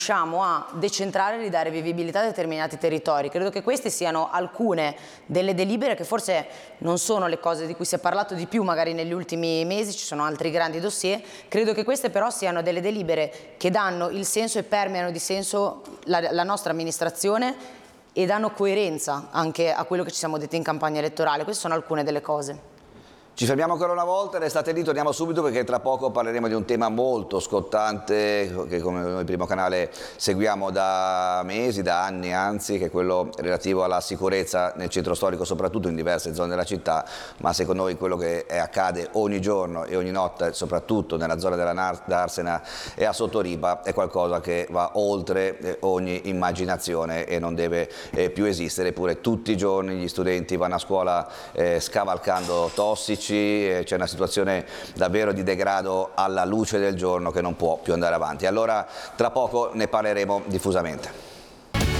riusciamo a decentrare e ridare vivibilità a determinati territori. Credo che queste siano alcune delle delibere che forse non sono le cose di cui si è parlato di più magari negli ultimi mesi, ci sono altri grandi dossier, credo che queste però siano delle delibere che danno il senso e permeano di senso la nostra amministrazione e danno coerenza anche a quello che ci siamo detti in campagna elettorale. Queste sono alcune delle cose. Ci fermiamo ancora una volta, restate lì, torniamo subito perché tra poco parleremo di un tema molto scottante che come noi Primo Canale seguiamo da mesi, da anni anzi, che è quello relativo alla sicurezza nel centro storico, soprattutto in diverse zone della città, ma secondo noi quello che accade ogni giorno e ogni notte, soprattutto nella zona della Darsena e a Sottoripa, è qualcosa che va oltre ogni immaginazione e non deve più esistere. Eppure tutti i giorni gli studenti vanno a scuola scavalcando tossici, c'è una situazione davvero di degrado alla luce del giorno che non può più andare avanti. Allora tra poco ne parleremo diffusamente.